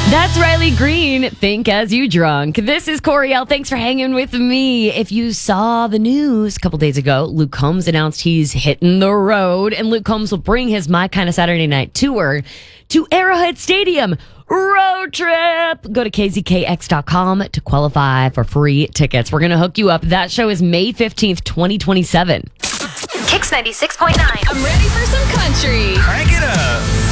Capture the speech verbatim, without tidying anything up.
That's Riley Green. Think as you drunk. This is Coriel. Thanks for hanging with me. If you saw the news a couple days ago, Luke Combs announced he's hitting the road, and Luke Combs will bring his My Kind of Saturday Night tour to Arrowhead Stadium. Road trip. Go to K Z K X dot com to qualify for free tickets. We're going to hook you up. That show is May fifteenth, twenty twenty-seven. Kicks ninety-six point nine. I'm ready for some country. Crank it up.